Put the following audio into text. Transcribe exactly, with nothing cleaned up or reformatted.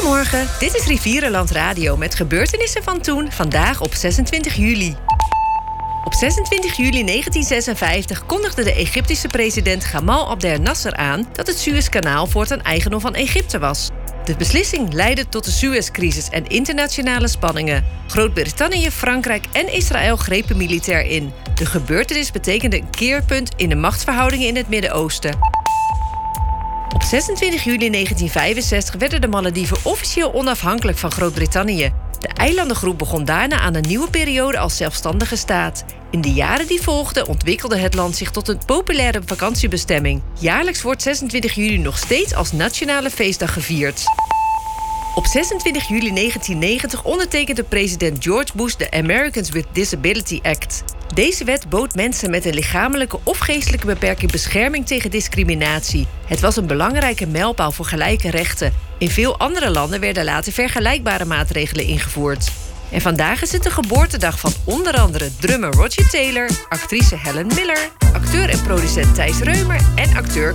Goedemorgen, dit is Rivierenland Radio met gebeurtenissen van toen, vandaag op zesentwintig juli. Op zesentwintig juli negentien zesenvijftig kondigde de Egyptische president Gamal Abdel Nasser aan dat het Suezkanaal voortaan eigendom van Egypte was. De beslissing leidde tot de Suezcrisis en internationale spanningen. Groot-Brittannië, Frankrijk en Israël grepen militair in. De gebeurtenis betekende een keerpunt in de machtsverhoudingen in het Midden-Oosten. Op zesentwintig juli negentien vijfenzestig werden de Malediven officieel onafhankelijk van Groot-Brittannië. De eilandengroep begon daarna aan een nieuwe periode als zelfstandige staat. In de jaren die volgden ontwikkelde het land zich tot een populaire vakantiebestemming. Jaarlijks wordt zesentwintig juli nog steeds als nationale feestdag gevierd. Op zesentwintig juli negentien negentig ondertekende president George Bush de Americans with Disability Act. Deze wet bood mensen met een lichamelijke of geestelijke beperking bescherming tegen discriminatie. Het was een belangrijke mijlpaal voor gelijke rechten. In veel andere landen werden later vergelijkbare maatregelen ingevoerd. En vandaag is het de geboortedag van onder andere drummer Roger Taylor, actrice Helen Miller, acteur en producent Thijs Reumer en acteur